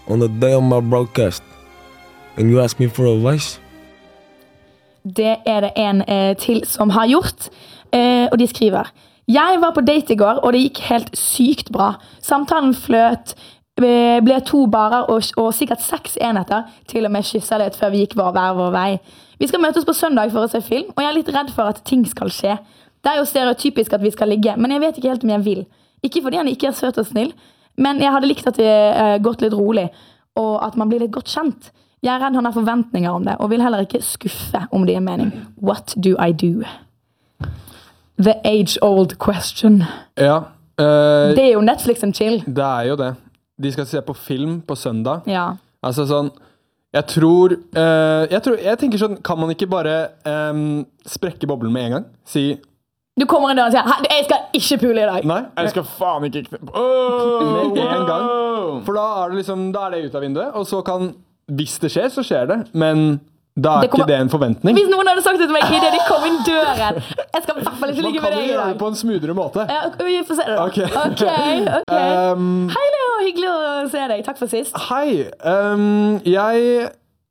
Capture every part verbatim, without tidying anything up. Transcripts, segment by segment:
on the day of my broadcast, and you ask me for advice? Det er det en eh, til som har gjort, eh, og de skriver: Jeg var på date i går, og det gikk helt sykt bra. Samtalen fløt, eh, ble to barer og, og sikkert seks enheter, til og med kysset litt før vi gikk hver vår vei. Vi skal møtes på søndag for å se film, og jeg er litt redd for at ting skal skje. Det er jo stereotypisk at vi skal ligge, men jeg vet ikke helt om jeg vil. Ikke fordi han ikke er søt og snill, men jeg hadde likt at det eh, gått litt rolig, og at man blir litt godt kjent. Jeg er redd han har forventninger om det, og vil heller ikke skuffe om det er mening. What do I do? The age-old question. Ja. Uh, det er jo Netflix and chill. Det er jo det. De skal se på film på søndag. Ja. Altså sånn, jeg tror, uh, jeg tror, jeg tenker sånn, kan man ikke bare um, sprekke boblen med en gang? Si... Du kommer inn der og sier, jeg skal ikke pule i dag. Nei, jeg skal faen ikke kneppe. Oh, med en gang. For da er det liksom, da er det ut av vinduet, og så kan, hvis det skjer, så skjer det. Men da er det kommer, ikke det en forventning. Hvis noen hadde sagt det til meg, Kid, de kom inn døren. Jeg skal i hvert fall ikke ligge med deg i dag. Man kan jo gjøre det på en smoothere måte. Ja, vi får se det da. Okay. Ok, ok. Um, Hei Leo, hyggelig å se deg. Takk for sist. Hei, um, jeg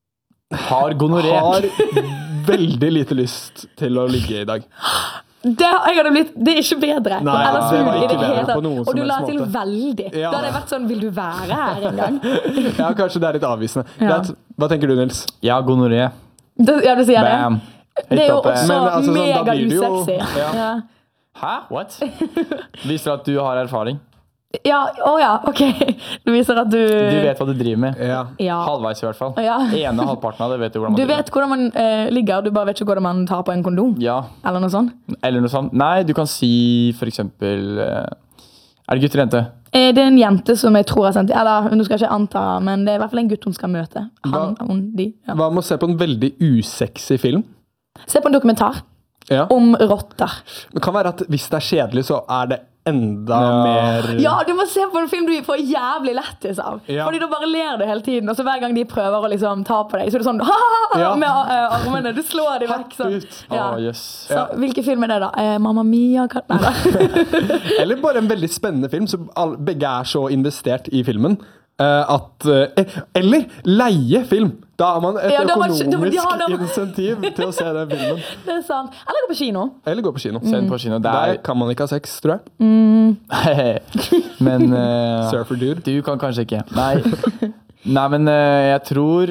har gonoré. Har veldig lite lyst til å ligge i dag. Det, jeg hadde blitt, det er ikke bedre. Nei, Eller det var ikke det bedre på noen og du la til måte. veldig. Ja. Da hadde jeg vært sånn, vil du være her en gang? Ja, kanskje det er litt avvisende. Ja. Hva tenker du, Nils? Ja, gonoré. Det, ja, du sier Bam. det. Det er jo også Men, altså, sånn, mega usexy. Ja. Ja. Hæ? What? Viser at du har erfaring. Ja, å oh ja, ok. Det viser at du... Du vet hva du driver med. Ja. Ja. Halvveis i hvert fall. Ja. Ene halvparten av det vet du hvordan man Du driver. vet hvordan man uh, ligger, du bare vet ikke hvordan man tar på en kondom. Ja. Eller noe sånt. Eller noe sånt. Nei, du kan si for eksempel... Uh, er det gutt eller jente? Eh, det er en jente som jeg tror har sendt... Eller, hun skal ikke anta, men det er i hvert fall en gutt hun skal møte. Han, hva, hun, de. Ja. Hva med å se på en veldig usexy film? Se på en dokumentar ja. om rotter. Det kan være at hvis det er kjedelig, så er det enda ja. mer... Ja, du må se på en film du får jævlig lettis av. Ja. Fordi da bare ler du hele tiden, og så hver gang de prøver å liksom ta på deg, så er det sånn, ja. med uh, armene, du slår dem vekk. Sånn. Ja. Oh, yes. Så hvilken film er det da? Eh, Mamma Mia? Nei, da. Eller bare en veldig spennende film, så alle, begge er så investert i filmen. Uh, at, uh, eller leie film. Da har man et ja, økonomisk man, da, ja, da, insentiv til å se den filmen. Det er sant. Eller gå på kino. Eller gå på kino. Mm. Se den på kino. Der... Der kan man ikke ha sex, tror jeg. Mm. Men uh, Surfer dude. Du kan kanskje ikke. Nei, Nei men uh, jeg tror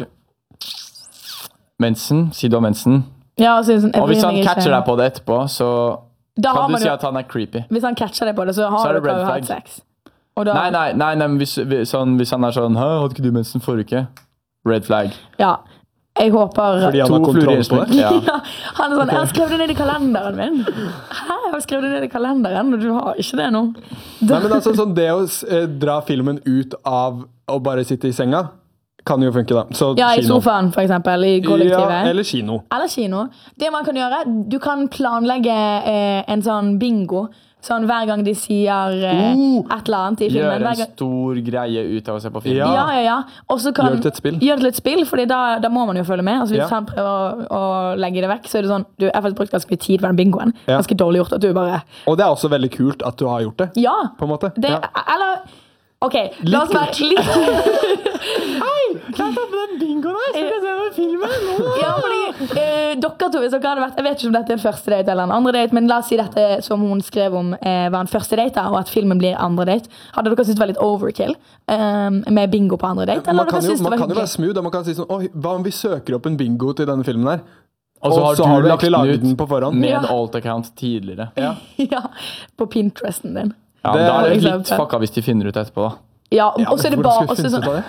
mensen. Si du har mensen. Ja, altså, sånn, og hvis han catcher deg på det etterpå, så da kan du si jo, at han er creepy. Hvis han catcher deg på det, så har så du jo hatt sex. Da... Nei, nei, nei, nei men hvis, sånn, hvis han er sånn, hæ, hadde ikke du mensen forrige uke? Red flag. Ja, jeg håper... Fordi han har kontroll på det? Ja. Ja, han er sånn, jeg har skrevet det ned i kalenderen min. Hæ, jeg har skrevet det ned i kalenderen, og du har ikke det nå. Nei, men altså, sånn, det å eh, dra filmen ut av å bare sitte i senga, kan jo funke da. Så, ja, i kino. sofaen for eksempel, i kollektivet. Ja, eller kino. Eller kino. Det man kan gjøre, du kan planlegge eh, en sånn bingo, sånn hver gang de sier eh, uh, et eller annet i filmen. Gjør en gang... stor greie ut av å se på film. Ja, ja, ja. ja. Og så kan... Gjør det til et spill. Gjør det til et spill, fordi da, da må man jo følge med. Altså, hvis ja. han prøver å, å legge det vekk, så er det sånn, du, jeg har faktisk brukt ganske mye tid på den bingoen. Ja. Ganske dårlig gjort at du bare... Og det er også veldig kult at du har gjort det. Ja. På en måte. Det, ja. Eller... Ok, la oss være litt... Hei, kan jeg ta på den bingoen her? Skal jeg se den filmen? Ja, fordi eh, dere to, hvis dere hadde vært... Jeg vet ikke om dette er en første date eller en andre date, men la oss si dette som hun skrev om eh, var en første date, og at filmen blir andre date. Hadde dere syntes det var litt overkill eh, med bingo på andre date? Man kan, jo, man kan jo være smooth, og man kan si sånn, oi, hva om vi søker opp en bingo til denne filmen her? Og så har, har du du lagt laget den den på forhånd. med ja. en alt-account tidligere. Ja. Ja, på Pinteresten din. Ja, det, da er det litt eksempel. fucka hvis de finner ut etterpå da. Ja, ja og så er det bare... Også sånn, det?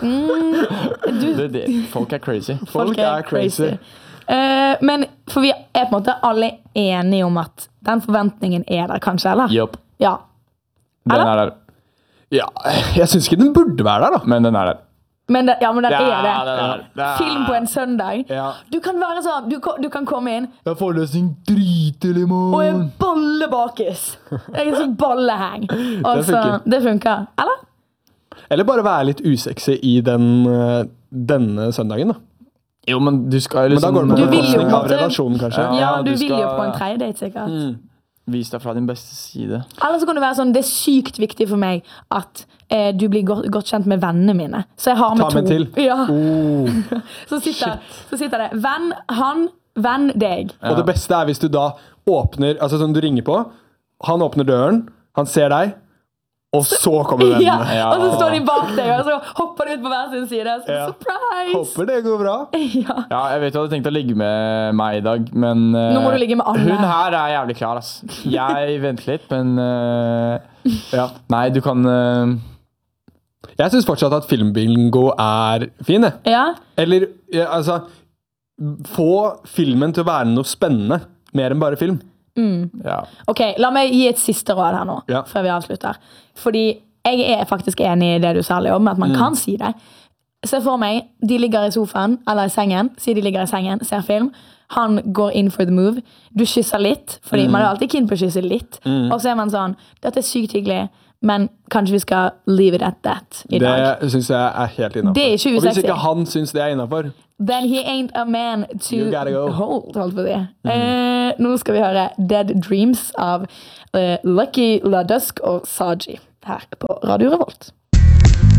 mm, du, det, det, folk er crazy. Folk, folk er crazy. Uh, men for vi er på en måte alle enige om at den forventningen er der, kanskje, eller? Jopp. Ja. Den eller? er der. Ja, jeg synes ikke den burde være der da. Men den er der. Men den, ja, men den Ja, er det. den er der. Film på en søndag. Ja. Du kan være sånn, du, du kan komme inn Jeg får løsning dritelig i og en morgen. bolle bakis. En sånn bolleheng. Og så, funker. det funker. Eller? Eller bare være litt usexy i den, uh, denne søndagen da. Jo, men du skal liksom... Men da går det på Du vil jo bekostning på av en måte- relasjonen kanskje. Ja, Ja, du, du vil jo skal- på en tredje date, sikkert. Mm. Vis deg fra din beste side. Eller så kan det være sånn, det er sykt viktig for meg at eh, du blir godt, godt kjent med vennene mine. Så jeg har med Ta to. med til. Ja. Oh. Så, sitter, så sitter det, venn han, venn deg. Og det beste er hvis du da åpner, altså sånn du ringer på, han åpner døren, han ser deg, og så kommer vennene. Ja, Ja. og så står de bak deg, og så hopper de ut på hver sin side. Så, Ja. surprise! Håper det går bra. Ja. Ja, jeg vet du hadde tenkt å ligge med meg i dag, men eh, Nå må du ligge med alle. hun her er jævlig klar, ass. Jeg venter litt, men eh, ja. Nei, du kan eh, Jeg synes fortsatt at filmbingo er fin, jeg. Ja. Eller, ja, altså, få filmen til å være noe spennende, mer enn bare film. ja. Ok, la meg gi et siste råd her nå, Ja. før vi avslutter. Fordi jeg er faktisk enig i det du sa, Leo, med at man kan si det. Se for meg, de ligger i sofaen, eller i sengen, si de ligger i sengen, ser film, han går in for the move, du kysser litt, fordi man er alltid keen på å kysse litt, og så er man sånn, dette er sykt hyggelig, men kanskje vi skal leave it at that i dag. Det synes jeg er helt innenfor. Det er ikke Og hvis usexy. ikke han synes det er innenfor, Then he ain't a man to You gotta go. hold, holdt på å si. Eh, nå skal vi høre Dead Dreams av eh, Lucky LaDusk og Saji her på Radio Revolt.